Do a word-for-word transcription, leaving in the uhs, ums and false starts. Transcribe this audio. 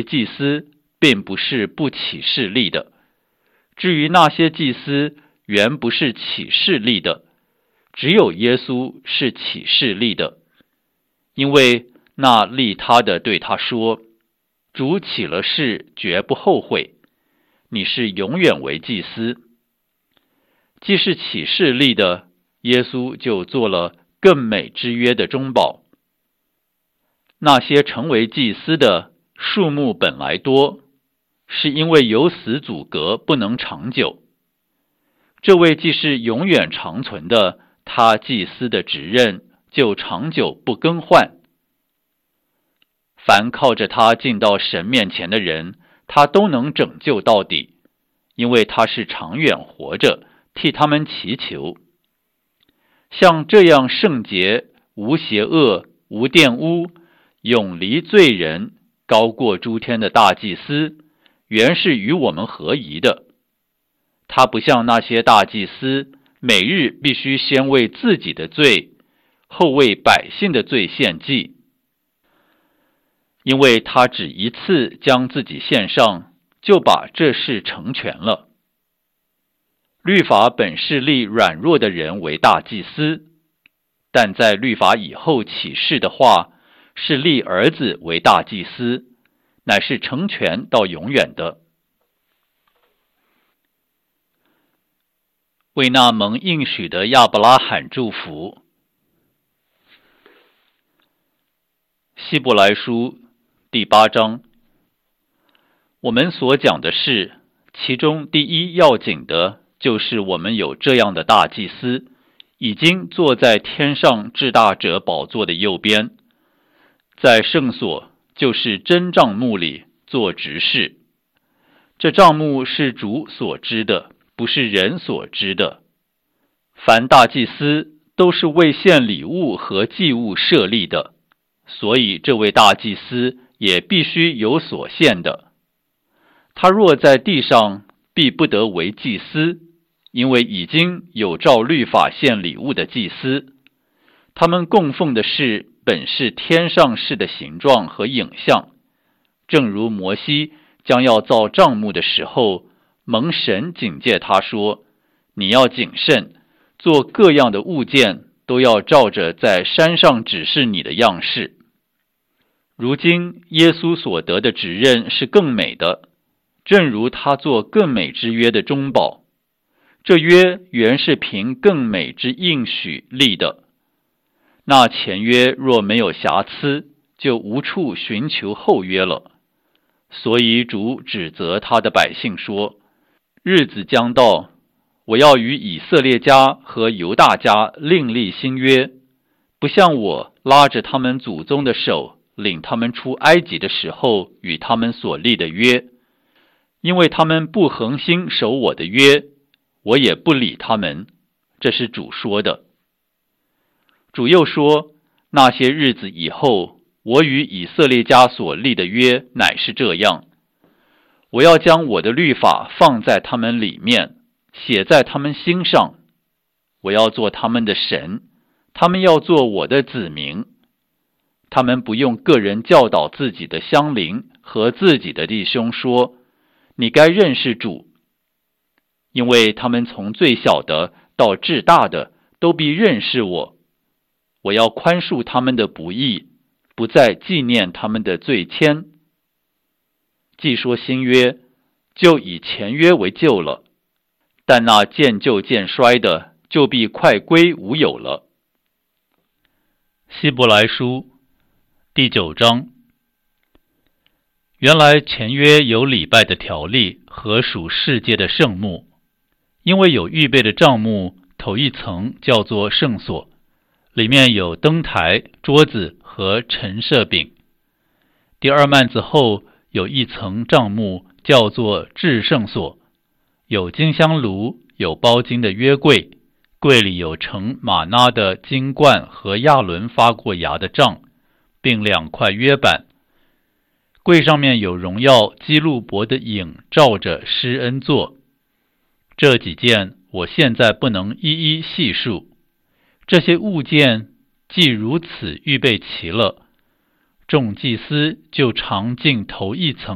祭司并不是不起势力的，至于那些祭司原不是起势力的，只有耶稣是起势力的，因为那立他的对他说：主起了誓，绝不后悔，你是永远为祭司。既是起势力的，耶稣就做了更美之约的中保。那些成为祭司的数目本来多，是因为有死阻隔，不能长久。这位既是永远长存的，他祭司的职任就长久不更换。凡靠着他进到神面前的人，他都能拯救到底，因为他是长远活着，替他们祈求。像这样圣洁、无邪恶、无玷污、永离罪人、高过诸天的大祭司，原是与我们合宜的。他不像那些大祭司，每日必须先为自己的罪，后为百姓的罪献祭，因为他只一次将自己献上，就把这事成全了。律法本是立软弱的人为大祭司，但在律法以后启示的话，是立儿子为大祭司，乃是成全到永远的。为那蒙应许的亚伯拉罕祝福。希伯来书第八章，我们所讲的是，其中第一要紧的，就是我们有这样的大祭司，已经坐在天上至大者宝座的右边，在圣所，就是真帐幕里做执事。这帐幕是主所知的，不是人所知的。凡大祭司都是为献礼物和祭物设立的，所以这位大祭司也必须有所献的。他若在地上，必不得为祭司，因为已经有照律法献礼物的祭司。他们供奉的事本是天上事的形状和影像，正如摩西将要造帐幕的时候，蒙神警戒他说：你要谨慎，做各样的物件，都要照着在山上指示你的样式。如今耶稣所得的职任是更美的，正如他做更美之约的中保。这约原是凭更美之应许立的。那前约若没有瑕疵，就无处寻求后约了。所以主指责他的百姓说：日子将到，我要与以色列家和犹大家另立新约，不像我拉着他们祖宗的手，领他们出埃及的时候与他们所立的约，因为他们不恒心守我的约，我也不理他们。这是主说的。主又说：那些日子以后，我与以色列家所立的约乃是这样：我要将我的律法放在他们里面，写在他们心上。我要做他们的神，他们要做我的子民。他们不用个人教导自己的乡邻和自己的弟兄说：你该认识主，因为他们从最小的到至大的都必认识我。我要宽恕他们的不义，不再纪念他们的罪愆。既说新约，就以前约为旧了，但那渐旧渐衰的，就必快归无有了。希伯来书第九章，原来前约有礼拜的条例和属世界的圣幕，因为有预备的帐幕，头一层叫做圣所，里面有灯台、桌子和陈设饼。第二幔子后有一层帐幕，叫做至圣所，有金香炉，有包金的约柜，柜里有盛玛纳的金罐和亚伦发过芽的杖，并两块约板。柜上面有荣耀基路伯的影照着施恩座。这几件我现在不能一一细数。这些物件既如此预备齐了，众祭司就常进头一层